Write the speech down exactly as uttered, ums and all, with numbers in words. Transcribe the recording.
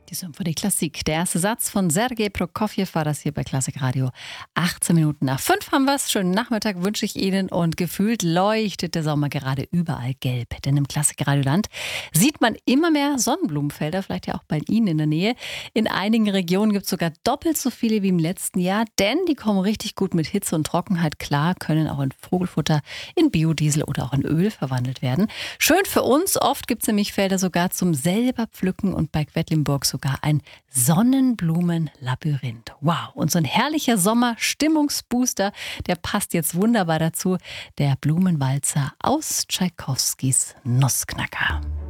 Die Symphonie Klassik. Der erste Satz von Sergei Prokofjew war das hier bei Klassik Radio. achtzehn Minuten nach fünf haben wir es. Schönen Nachmittag wünsche ich Ihnen und gefühlt leuchtet der Sommer gerade überall gelb. Denn im Klassik Radioland sieht man immer mehr Sonnenblumenfelder, vielleicht ja auch bei Ihnen in der Nähe. In einigen Regionen gibt es sogar doppelt so viele wie im letzten Jahr, denn die kommen richtig gut mit Hitze und Trockenheit klar, können auch in Vogelfutter, in Biodiesel oder auch in Öl verwandelt werden. Schön für uns, oft gibt es nämlich Felder sogar zum selber pflücken und bei Quedlinburg sogar ein Sonnenblumenlabyrinth. Wow, und so ein herrlicher Sommer-Stimmungsbooster, der passt jetzt wunderbar dazu. Der Blumenwalzer aus Tschaikowskis Nussknacker.